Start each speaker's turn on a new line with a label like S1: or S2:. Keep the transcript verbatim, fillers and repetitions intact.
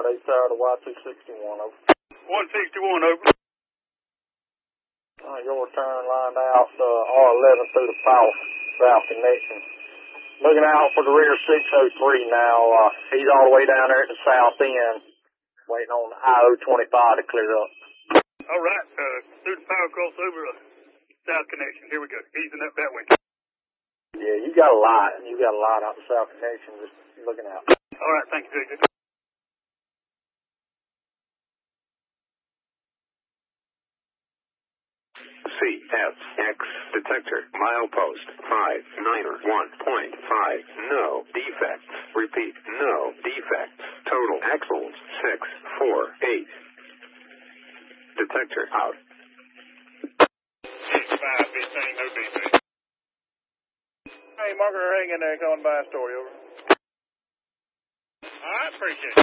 S1: Tower, eight Tower to Y two sixty-one, over.
S2: one sixty-one, over.
S1: Uh, your turn lined out, uh, R eleven through the south, south connection. Looking out for the rear six oh three now. Uh, he's all the way down there at the south end, waiting on I O twenty-five to clear up.
S2: All right, uh, through the power crossover, uh, south connection. Here we go. Easing up that way.
S1: Yeah, you got a lot. You got a lot out the south connection. Just looking out.
S2: All right, thank you, J J.
S3: C F X detector milepost five niner one point five. No defects. Repeat, no defects. Total axles six four eight. Detector out.
S2: six five, B saying no defects.
S1: Hey, Margaret, hang in there, going by a story, over.
S2: All right, appreciate it.